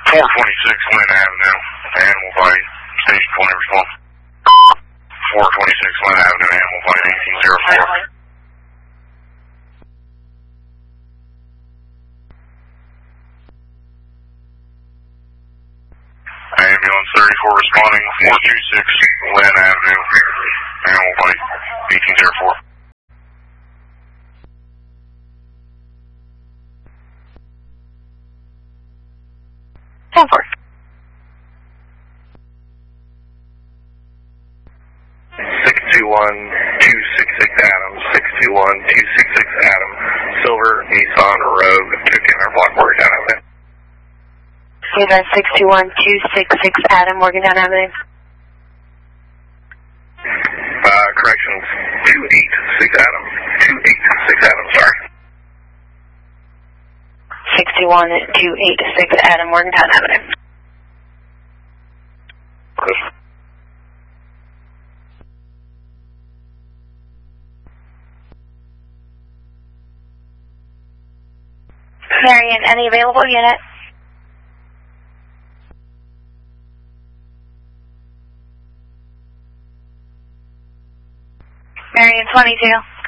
426 Lynn Avenue, animal bite, station 20 response. 426 Lynn Avenue, animal bite, 1804. Ambulance 34 responding, 426 Lynn Avenue, animal bite, 1804. Stanford. 621-266 Adam, 621-266 Adam, Silver, Nissan, Rogue, took in our block Morgantown Avenue. See that 621-266 Adam, Morgantown Avenue. Corrections, 286 Adam, 286 Adam, sorry. 621-286 Adam, Morgantown Avenue. Marion, any available unit? Marion 22.